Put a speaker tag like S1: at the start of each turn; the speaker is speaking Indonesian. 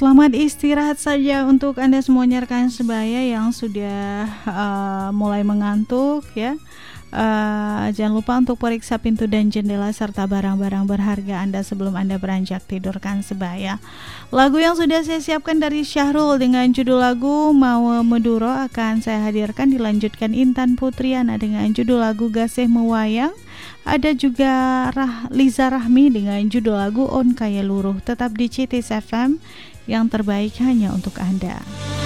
S1: Selamat istirahat saja untuk Anda semuanya rekan sebaya yang sudah mulai mengantuk ya. Jangan lupa untuk periksa pintu dan jendela serta barang-barang berharga Anda sebelum Anda beranjak tidur kan sebaya. Lagu yang sudah saya siapkan dari Syahrul dengan judul lagu Mau Meduro akan saya hadirkan, dilanjutkan Intan Putriana dengan judul lagu Gasih Mewayang. Ada juga Liza Rahmi dengan judul lagu On Kaya Luruh. Tetap di CITIS FM, yang terbaik hanya untuk Anda.